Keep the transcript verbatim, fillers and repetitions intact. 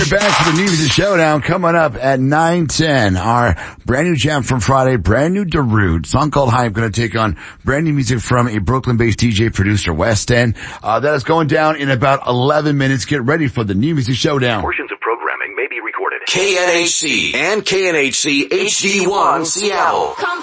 right back to the New Music Showdown coming up at nine ten. Our brand new jam from Friday, brand new Darude, song called Hype, going to take on brand new music from a Brooklyn-based D J producer, West End. Uh, that is going down in about eleven minutes. Get ready for the New Music Showdown. Portions of programming may be recorded. K N H C and K N H C H D one Seattle. Come